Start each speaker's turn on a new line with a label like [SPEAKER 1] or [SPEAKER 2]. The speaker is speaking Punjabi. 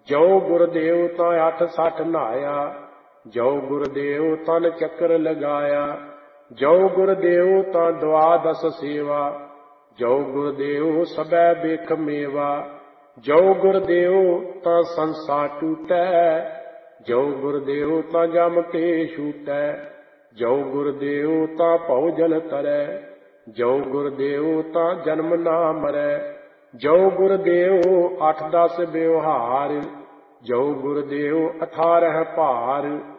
[SPEAKER 1] ਜੋ ਗੁਰਦੇਵ ਤਾਂ 860 ਨਹਾਇਆ, ਜੋ ਗੁਰਦੇਵ ਤਨ ਚੱਕਰ ਲਗਾਇਆ। ਜੋ ਗੁਰਦੇਵ ਤਾਂ ਦੁਆਦਸ ਸੇਵਾ, ਜੋ ਗੁਰਦੇਵ ਸਭੈ ਵੇਖ ਮੇਵਾ। ਜੋ ਗੁਰਦੇਵ ਤਾਂ ਸੰਸਾਰ ਟੂਟੈ, ਜੋ ਗੁਰਦੇਵ ਤਾਂ ਜਮ ਕੇ ਛੂਟੈ। ਜੋ ਗੁਰਦੇਵ ਤਾਂ ਭਉ ਜਲ ਤਰੈ, ਜੋ ਗੁਰਦੇਵ ਤਾਂ ਜਨਮ ਨਾ ਮਰੈ। ਜੋ ਗੁਰਦੇਵ 8-10 ਵਿਵਹਾਰ, ਜੋ ਗੁਰਦੇਵ 18 ਭਾਰ।